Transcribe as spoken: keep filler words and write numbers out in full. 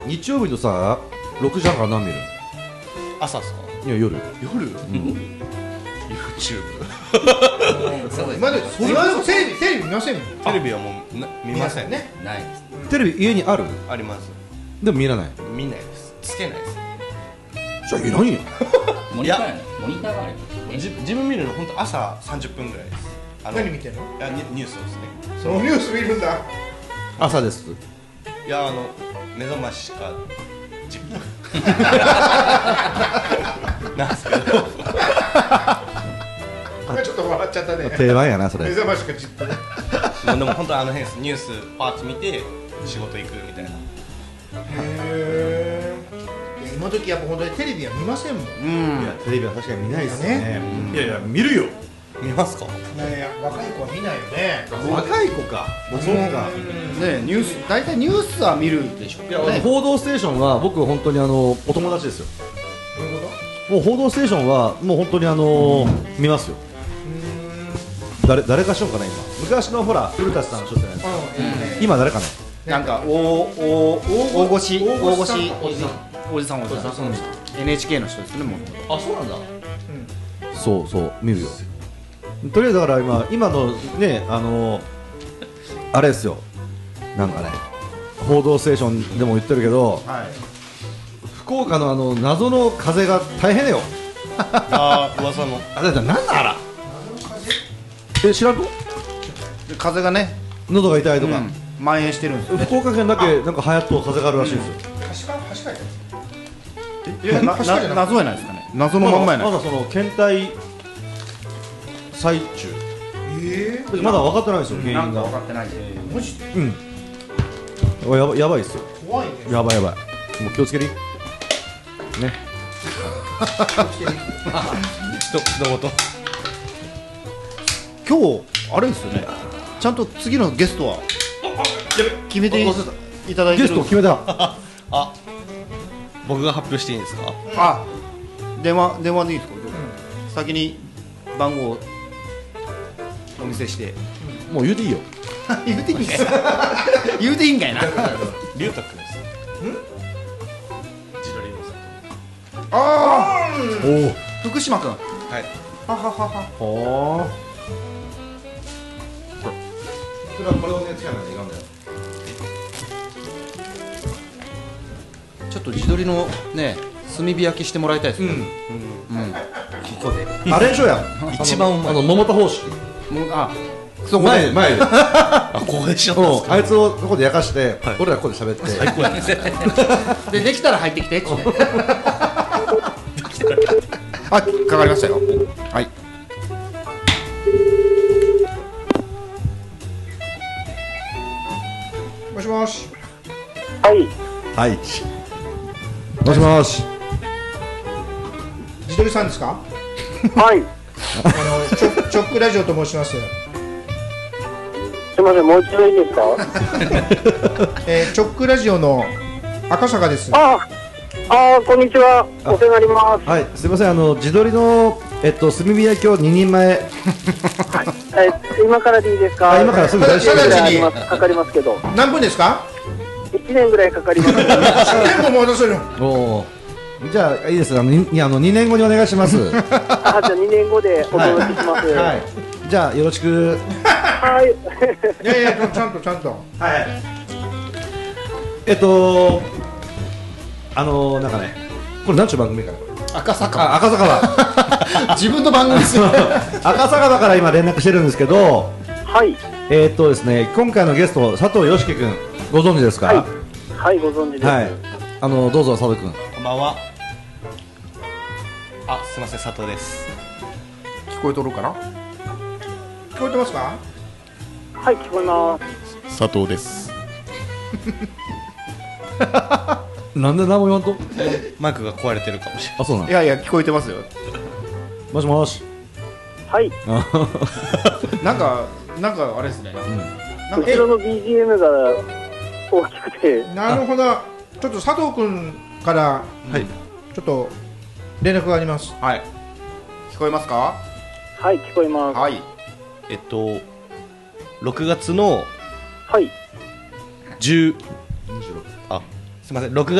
日曜日とさ、ろくじはんから何見る？ 朝っすか？ いや、夜。 夜？うん、YouTube。 今で今でもテレビテレビ見ませんもん。 テレビはもうな見ませんね。 ないです。 テレビ家にある？ あります。 でも見らない。 見ないです。つけないです。 じゃあいらんよ。 モニターやね。モニターがある。 じ自分見るの本当朝さんじゅっぷんぐらいです。あの何見てんの？ いやニニュースですね。 そのニュース見るんだ。 朝です。 いやあの目覚ましかじゅっぷんなんすけどちょっと笑っちゃったね。 定番やなそれ。 目覚ましかじゅっぷん。 もうでも本当あの辺です。ニュースパーツ見て仕事行くみたいな。 へえ。今時やっぱ本当にテレビは見ませんもん。 うん。 いやテレビは確かに見ないですね。 うんいやいや見るよ。 見ますか？ いやいや若い子は見ないよね。 若い子か。そうか。 ねニュース大体ニュースは見るでしょ。 いや、報道ステーションは僕本当にあのお友達ですよ。 どういうこもう報道ステーションはもう本当にあの見ますよ。誰誰かしようかな今。昔のほら古舘さんの人じゃないですか。今誰かね。 なんか大大大越し大越しおじさんおじさんおじさん エヌエイチケー の人ですねもう。 あ、そうなんだ。そうそう見るよ。とりあえずだから今今のねあのあれですよ。なんかね報道ステーションでも言ってるけど、 はい。 福岡のあの謎の風が大変だよ。 ああ噂の。 あれだなんだあら。え知らんと？ で風がね、 喉が痛いとか。 うん蔓延してるんですよね。 福岡県だけなんか流行っと風があるらしいですよ。 橋か橋かい。 いやなな謎やないですかね。謎のまんまやない。 まだその検体最中。 えまだ分かってないですよ原因が。 なんか分かってないで。 えマジでうん。やばやばいですよ。 怖いね。 やばいやばい。もう気をつけり。ね。 ひと一言。 今日あれですよね。ちゃんと次のゲストは決めていただいてる。 ゲスト決めた。 あ、僕が発表していいんですか？ あ、電話電話でいいですか。先に番号をお見せして。 もう言うていいよ。 言うていいんかい。言うていいんかいな。 龍太くんです。ん？自撮りのさ。 あおお。 福島君。 はい。 はははは。 はあ。それはこれをねつけないといかんだよ。 ちょっと自撮りのね炭火焼きしてもらいたいですね。うん。うん。ここで。 あれでしょや。 一番うまいあの桃田方式。 もうあ、そこで。 前前で。 あ、ここでしょったんですか？ あいつをここで焼かして、俺らここで喋って。 最高やね。 でできたら入ってきてって。あ、かかりましたよ。はい。 もしもし。 はいはい。もしもし。 自撮りさんですか？ はいあのチョチョックラジオと申します。 すいませんもう一度いいですか？ えー、チョックラジオの赤坂です。 ああーこんにちはお世話になります。 はい。すみませんあの自撮りのえっと炭火焼きをににんまえ。 え今からでいいですか？ あ今からすぐ大丈夫直ちにありますかかりますけど何分ですか？ いちねんぐらいかかります。 全部戻せる。 おお。じゃあいいですあのにあのにねんごにお願いします。 あじゃあにねんごでお届けします。ははい。じゃあよろしく。 い。 いやいやちゃんとちゃんと。 はい。えっとあのなんかねこれ何ちゅう番組かなこれ。 赤坂。 あ赤坂だ。 自分の番組ですよ。 赤坂だから今連絡してるんですけど、 はいえーっとですね今回のゲスト佐藤よしき君ご存知ですか？ はいはいご存知です。 はい。あのどうぞ佐藤君。 こんばんは。あ、すみません佐藤です。 聞こえとるかな？ 聞こえてますか？ はい聞こえます。 佐藤です。 なんで何も言わんと？ マイクが壊れてるかもしれない。 あそうなんい。やいや聞こえてますよ。 もしもし。 はいなんかなんかあれですね。なんか後ろの ビージーエム が大きくて。 なるほど。ちょっと佐藤君からはい。 ちょっと連絡があります。 はい。聞こえますか？ はい聞こえます。 はい。 えっとろくがつのはいじゅうあすすみません、録画